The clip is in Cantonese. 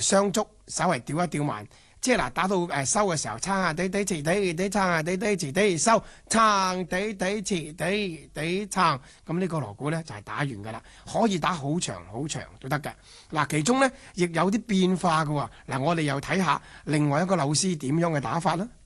雙足稍微調一調慢，即係嗱打到收嘅時候，撐下地地遲地地撐下地地遲地收，撐地地遲地地撐，咁呢個鑼鼓呢，就係打完㗎啦，可以打好長好長都得嘅。嗱，其中呢，亦有啲變化嘅喎。嗱，我哋又睇下另外一個老師點樣嘅打法啦。